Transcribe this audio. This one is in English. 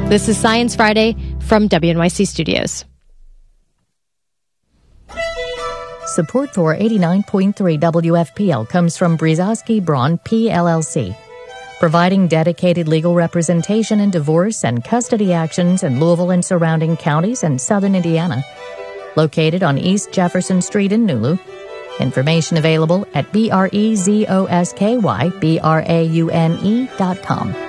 This is Science Friday from WNYC Studios. Support for 89.3 WFPL comes from Brzezowski Braun PLLC, providing dedicated legal representation in divorce and custody actions in Louisville and surrounding counties and southern Indiana. Located on East Jefferson Street in Nulu. Information available at BREZOSKYBRAUNE.com.